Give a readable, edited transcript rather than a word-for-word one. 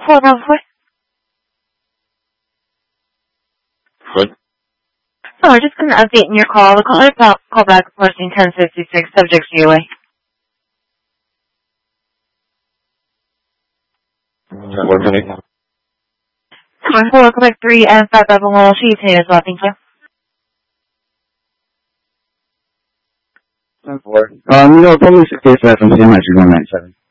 Hold on, please. What? Sorry, just going to update in your call. The call back approaching 1056, subject COA. 1 minute. 4, Quebec 3, and 5 Bravo Mall. She as well, thank you. 10-4. New York Police case from CMI 3197.